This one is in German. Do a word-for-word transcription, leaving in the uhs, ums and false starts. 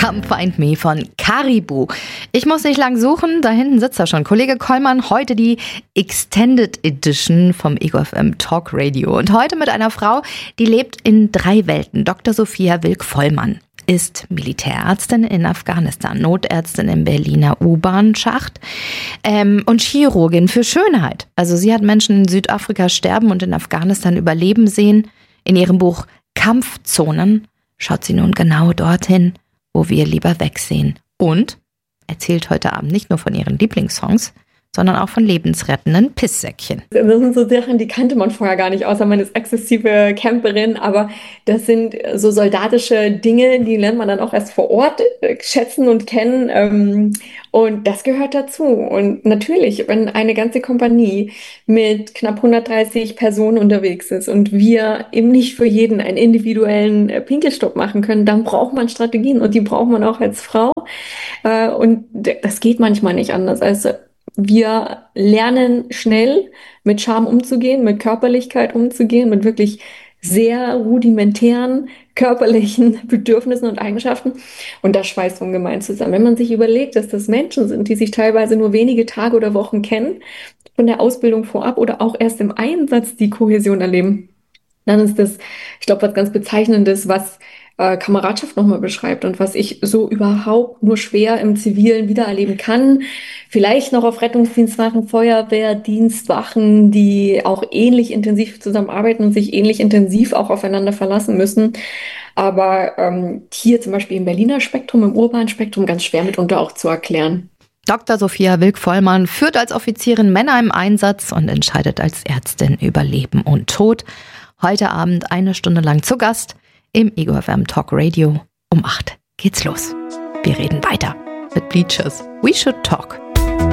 Come Find Me von Caribou. Ich muss nicht lang suchen, da hinten sitzt er schon. Kollege Kollmann, heute die Extended Edition vom Ego F M Talk Radio. Und heute mit einer Frau, die lebt in drei Welten. Doktor Sophia Wilk-Vollmann ist Militärärztin in Afghanistan, Notärztin im Berliner U-Bahn-Schacht ähm, und Chirurgin für Schönheit. Also sie hat Menschen in Südafrika sterben und in Afghanistan überleben sehen. In ihrem Buch Kampfzonen schaut sie nun genau dorthin, wo wir lieber wegsehen. Und erzählt heute Abend nicht nur von ihren Lieblingssongs, sondern auch von lebensrettenden Pisssäckchen. Das sind so Sachen, die kannte man vorher gar nicht, außer man ist exzessive Camperin. Aber das sind so soldatische Dinge, die lernt man dann auch erst vor Ort schätzen und kennen. Und das gehört dazu. Und natürlich, wenn eine ganze Kompanie mit knapp hundertdreißig Personen unterwegs ist und wir eben nicht für jeden einen individuellen Pinkelstopp machen können, dann braucht man Strategien und die braucht man auch als Frau. Und das geht manchmal nicht anders. Also wir lernen schnell mit Scham umzugehen, mit Körperlichkeit umzugehen, mit wirklich sehr rudimentären körperlichen Bedürfnissen und Eigenschaften. Und das schweißt ungemein zusammen. Wenn man sich überlegt, dass das Menschen sind, die sich teilweise nur wenige Tage oder Wochen kennen, von der Ausbildung vorab oder auch erst im Einsatz die Kohäsion erleben, dann ist das, ich glaube, was ganz Bezeichnendes, was äh, Kameradschaft nochmal beschreibt und was ich so überhaupt nur schwer im Zivilen wiedererleben kann. Vielleicht noch auf Rettungsdienstwachen, Feuerwehrdienstwachen, die auch ähnlich intensiv zusammenarbeiten und sich ähnlich intensiv auch aufeinander verlassen müssen. Aber ähm, hier zum Beispiel im Berliner Spektrum, im urbanen Spektrum ganz schwer mitunter auch zu erklären. Doktor Sophia Wilk-Vollmann führt als Offizierin Männer im Einsatz und entscheidet als Ärztin über Leben und Tod. Heute Abend eine Stunde lang zu Gast im Ego F M Talk Radio. Um acht geht's los. Wir reden weiter mit Bleachers We Should Talk.